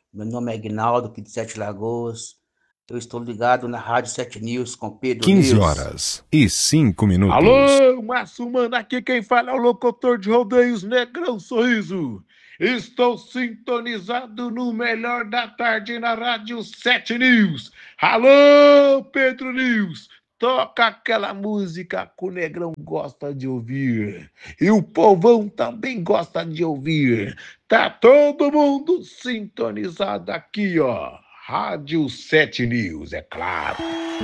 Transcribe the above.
Meu nome é Aguinaldo, aqui de Sete Lagoas. Eu estou ligado na Rádio 7 News com Pedro 15 News. horas e 5 minutos. Alô, Márcio Mano, aqui quem fala é o locutor de rodeios Negrão Sorriso. Estou sintonizado no melhor da tarde na Rádio 7 News. Alô, Pedro News, toca aquela música que o Negrão gosta de ouvir. E o povão também gosta de ouvir. Tá todo mundo sintonizado aqui, ó. Rádio 7 News, é claro.